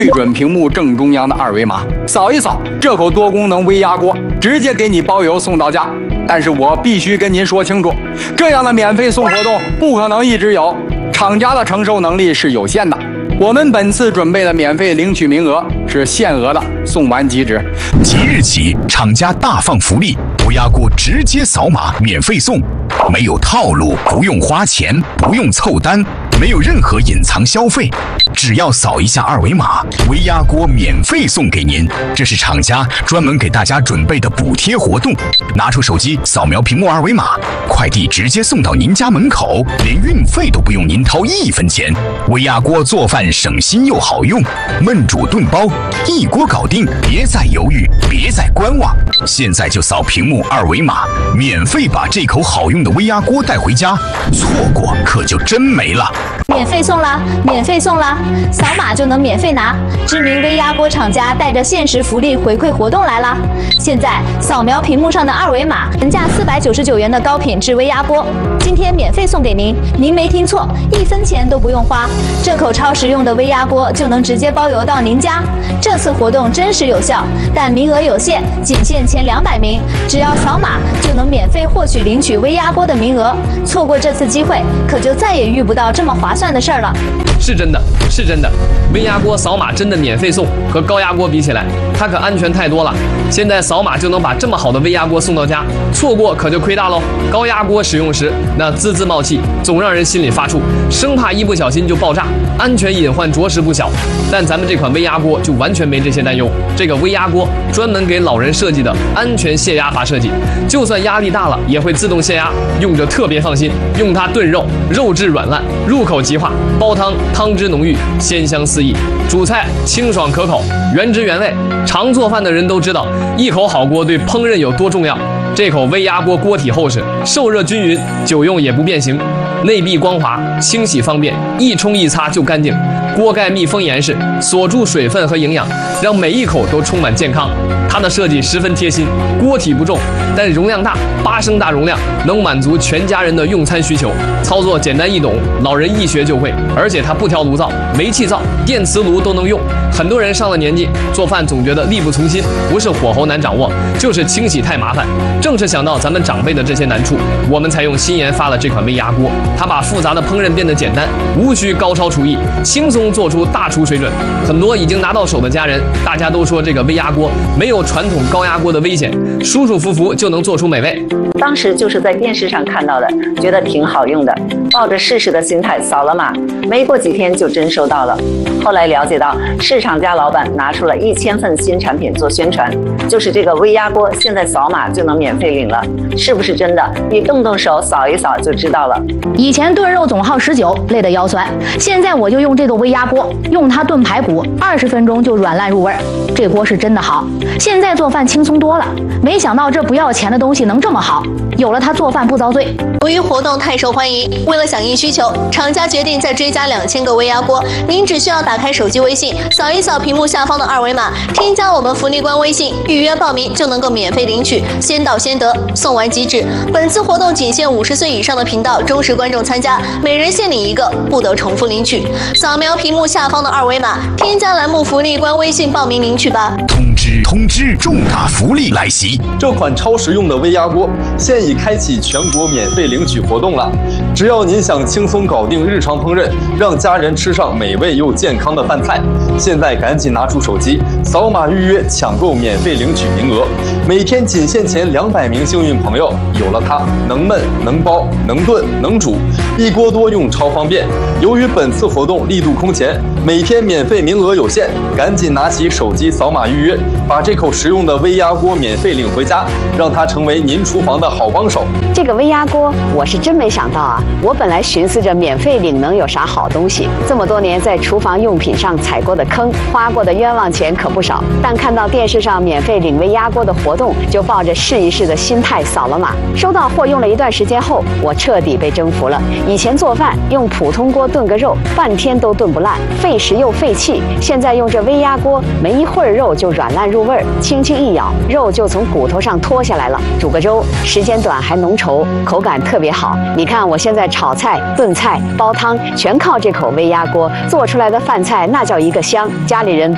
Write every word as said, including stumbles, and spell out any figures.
对准屏幕正中央的二维码，扫一扫，这口多功能微压锅直接给你包邮送到家。但是我必须跟您说清楚，这样的免费送活动不可能一直有，厂家的承受能力是有限的。我们本次准备的免费领取名额是限额的，送完即止。 即日起，厂家大放福利，微压锅直接扫码免费送，没有套路，不用花钱，不用凑单，没有任何隐藏消费，只要扫一下二维码，微压锅免费送给您。这是厂家专门给大家准备的补贴活动，拿出手机扫描屏幕二维码，快递直接送到您家门口，连运费都不用您掏一分钱。微压锅做饭省心又好用，焖煮炖包一锅搞定，别再犹豫，别再观望，现在就扫屏幕二维码，免费把这口好用的微压锅带回家，错过可就真没了。 免费送啦！免费送啦！扫码就能免费拿。知名微压锅厂家带着限时福利回馈活动来啦！现在扫描屏幕上的二维码，原价四百九十九元的高品质微压锅，今天免费送给您。您没听错，一分钱都不用花，这口超实用的微压锅就能直接包邮到您家。这次活动真实有效，但名额有限，仅限前两百名，只要扫码就能免费获取领取微压锅的名额。错过这次机会，可就再也遇不到这么划算的事儿了。 是真的，是真的，微压锅扫码真的免费送，和高压锅比起来，它可安全太多了。现在扫码就能把这么好的微压锅送到家，错过可就亏大喽。高压锅使用时那滋滋冒气，总让人心里发怵，生怕一不小心就爆炸，安全隐患着实不小。但咱们这款微压锅就完全没这些担忧，这个微压锅专门给老人设计的安全泄压阀设计，就算压力大了也会自动泄压，用着特别放心。用它炖肉，肉质软烂，入口即化；煲汤，汤汁浓郁，鲜香四溢；煮菜清爽可口，原汁原味。常做饭的人都知道，一口好锅对烹饪有多重要。这口微压锅锅体厚实，受热均匀，久用也不变形，内壁光滑，清洗方便，一冲一擦就干净。锅盖密封严实，锁住水分和营养，让每一口都充满健康。它的设计十分贴心，锅体不重，但容量大，八升大容量，能满足全家人的用餐需求。操作简单易懂，老人一学就会。而且它不挑炉灶、煤气灶、电磁炉都能用。很多人上了年纪，做饭总觉得力不从心，不是火候难掌握，就是清洗太麻烦。正是想到咱们长辈的这些难处，我们才用新研发了这款微压锅。它把复杂的烹饪变得简单，无需高超厨艺，轻松做出大厨水准。很多已经拿到手的家人，大家都说这个微压锅没有传统高压锅的危险，舒舒服服就能做出美味。 当时就是在电视上看到的，觉得挺好用的，抱着试试的心态扫了码，没过几天就真收到了。后来了解到，市场家老板拿出了一千份新产品做宣传，就是这个微压锅，现在扫码就能免费领了，是不是真的？你动动手扫一扫就知道了。 以前炖肉总耗十九，累得腰酸，现在我就用这个微压锅，用它炖排骨，二十分钟就软烂入味儿。这锅是真的好，现在做饭轻松多了。没想到这不要钱的东西能这么好，有了它做饭不遭罪。 由于活动太受欢迎，为了响应需求，厂家决定再追加两千个微压锅。您只需要打开手机微信，扫一扫屏幕下方的二维码，添加我们福利官微信，预约报名就能够免费领取，先到先得，送完即止。本次活动仅限五十岁以上的频道忠实观众参加，每人限领一个，不得重复领取。扫描屏幕下方的二维码，添加栏目福利官微信报名领取吧。 通知通知，重大福利来袭！ 这款超实用的微压锅现已开启全国免费领取活动了。只要您想轻松搞定日常烹饪，让家人吃上美味又健康的饭菜，现在赶紧拿出手机，扫码预约，抢购免费领取名额。每天仅限前两百名幸运朋友，有了它，能焖能煲能炖能煮，一锅多用超方便。由于本次活动力度空前，每天免费名额有限，赶紧拿起手机扫码预约，把这口实用的微压锅免费领回家，让它成为您厨房的好帮手。 这个微压锅我是真没想到啊！我本来寻思着免费领能有啥好东西，这么多年在厨房用品上踩过的坑，花过的冤枉钱可不少。但看到电视上免费领微压锅的活动，就抱着试一试的心态扫了码。收到货用了一段时间后，我彻底被征服了。以前做饭用普通锅炖个肉，半天都炖不烂，费时又费气。现在用这微压锅，没一会儿肉就软烂入味儿，轻轻一咬，肉就从骨头上脱下来了。煮个粥，时间短还浓稠，口感特别好。你看我现在炒菜、炖菜、煲汤，全靠这口微压锅做出来的饭菜，那叫一个香。家里人